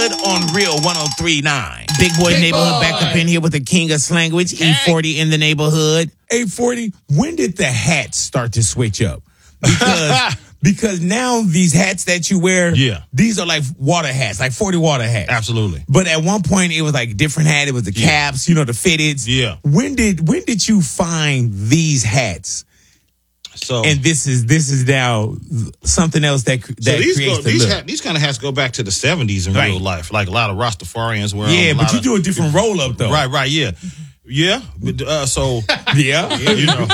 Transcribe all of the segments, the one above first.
neighborhood on Real 103.9. Big Boy's Neighborhood back up in here with the king of slanguage, E40 in the neighborhood. E40, when did the hats start to switch up? Because now these hats that you wear, these are like water hats, like 40 water hats. Absolutely. But at one point it was like a different hat. It was the caps, the fitteds. Yeah. When did you find these hats? So and this is now something else that creates the look. These kind of hats go back to the 70s in real life. Like a lot of Rastafarians wear them. Yeah, but you do a different roll up though. Right, yeah. Yeah. So yeah.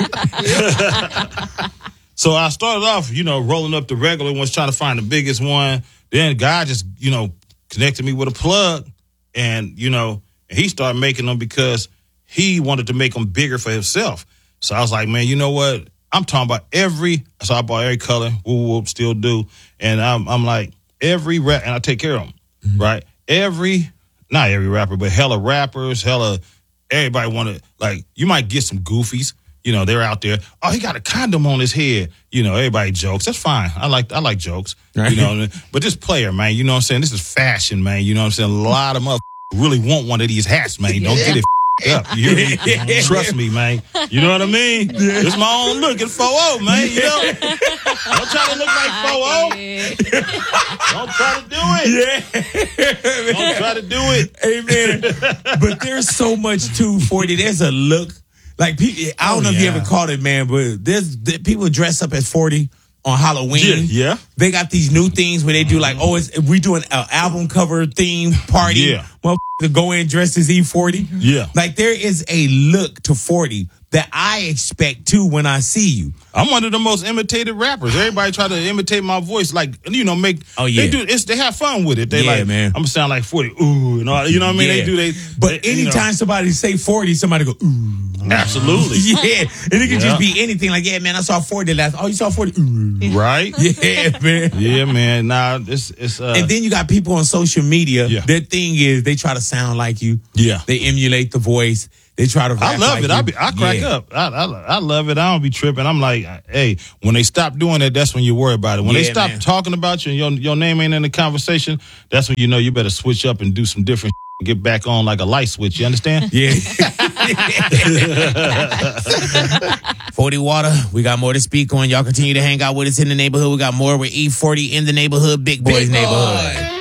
So I started off, rolling up the regular ones, trying to find the biggest one. Then the guy just, connected me with a plug, and he started making them because he wanted to make them bigger for himself. So I was like, man, you know what? I'm talking about so I bought every color, whoop, still do. And I'm like, every rap, and I take care of them, right? Not every rapper, but hella rappers, everybody want to, like, you might get some goofies, they're out there. Oh, he got a condom on his head. Everybody jokes. That's fine. I like jokes, but this player, man, you know what I'm saying? This is fashion, man. You know what I'm saying? A lot of motherfuckers really want one of these hats, man. Don't get it up. You hear me? Trust me, man. You know what I mean? It's my own look. It's 4-0, man. Don't try to look like 4-0. Don't try to do it. Don't try to do it. Amen. But there's so much too, 40. There's a look. Like, I don't know if you ever caught it, man, but there's people dress up as 40 on Halloween. Yeah. They got these new things where they do like, we doing an album cover theme party. Yeah. To go in dressed as E40. Yeah. Like, there is a look to 40 that I expect too when I see you. I'm one of the most imitated rappers. Everybody try to imitate my voice, like, make. Oh yeah. They have fun with it. They man. I'm gonna sound like 40. Ooh, and all. You know what I mean? Yeah. But anytime somebody say 40, somebody go ooh. Absolutely. Yeah. And it could just be anything. Like, yeah, man, I saw 40 last. Oh, you saw 40? Ooh. Right? Yeah, man. Yeah, man. Nah, it's and then you got people on social media. Yeah. Their thing is they try to sound like you. Yeah. They emulate the voice. They try to rap I love like it. I crack up. I love it. I don't be tripping. I'm like, hey, when they stop doing that, that's when you worry about it. When they stop talking about you and your name ain't in the conversation, that's when you better switch up and do some different and get back on like a light switch. You understand? Yeah. 40 Water, we got more to speak on. Y'all continue to hang out with us in the neighborhood. We got more with E40 in the neighborhood, Big Boy's neighborhood.